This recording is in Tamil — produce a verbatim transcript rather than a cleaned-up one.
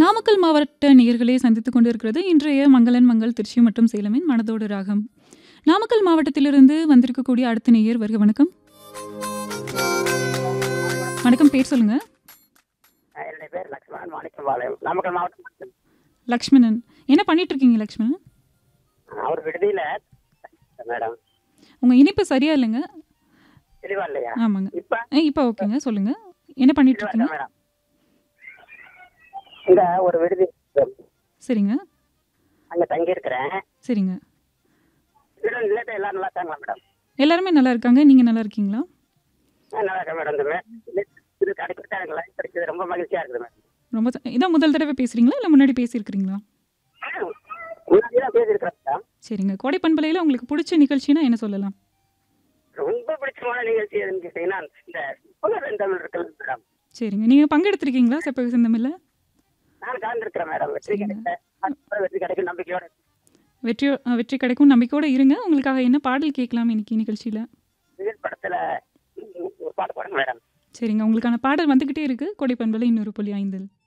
நாமக்கல் மாவட்ட நேயர்களை சந்தித்துக் கொண்டிருக்கிறது இன்றைய மங்களன் மங்கள் திருச்சி மற்றும் சேலமின் மனதோடு ராகம். நாமக்கல் மாவட்டத்திலிருந்து வந்திருக்கக்கூடிய அடுத்த நேயர் வருக. வணக்கம். வணக்கம், பேர் சொல்லுங்க. என்னுடைய பேர் லக்ஷ்மணன், மாணிக்கம்பாளையம், நாமக்கல் மாவட்டம். லக்ஷ்மணன், என்ன பண்ணிட்டு இருக்கீங்க லக்ஷ்மணன்? அவர் விடுதியில மேடம். உங்க இனிப்பு சரியா இல்லைங்க. தெளிவா இல்லையா? ஆமாங்க. இப்ப ஏ, இப்போ ஓகேங்க, சொல்லுங்க. என்ன பண்ணிட்டு தெளிவா இருக்கீங்க? இருக்கா மேடம்? இங்க ஒரு விடுதி சரிங்க அங்க தங்கி இருக்கிறேன். சரிங்க. எல்லாரும் நல்லா இருக்காங்களா மேடம்? எல்லாருமே நல்லா இருக்காங்க. நீங்க நல்லா இருக்கீங்களா? ஆ, நல்லா இருக்கேன் மேடம். இந்த மே- இது கிடைக்கிட்டு எனக்கு லைஃப் கிடைச்சது ரொம்ப மகிழ்ச்சியா இருக்குது மேடம். ரொம்ப ச- இதான் முதல் தடவை பேசுறீங்களா இல்லை முன்னாடி பேசியிருக்கிறீங்களா? முன்னாடிதான் பேசியிருக்கிறேன் மேடம். சரிங்க. கோடை பண்பலையில் உங்களுக்கு பிடிச்ச நிகழ்ச்சினா என்ன சொல்லலாம்? ரொம்ப பிடிச்சமான நிகழ்ச்சி எதுன்னு கேட்டீங்கன்னா இந்த புகழ் தமிழ் இருக்குல்ல மேடம். சரிங்க. நீங்கள் பங்கெடுத்திருக்கீங்களா செப்பக சிந்தமில்ல? நான் கலந்துருக்கிறேன் மேடம். வெற்றி கிடைக்க வெற்றி கிடைக்கும் நம்பிக்கையோட. வெற்றி வெற்றி கிடைக்கும் நம்பிக்கையோடு இருங்க. உங்களுக்காக என்ன பாடல் கேட்கலாம் இன்னைக்கு நிகழ்ச்சியில்? விஜய் படத்துல ஒரு பாட்டு பாடுங்க மேடம். சரிங்க. உங்களுக்கான பாடல் வந்துக்கிட்டே இருக்கு கோடை பண்பலை இன்னொரு புள்ளி ஐந்தில்.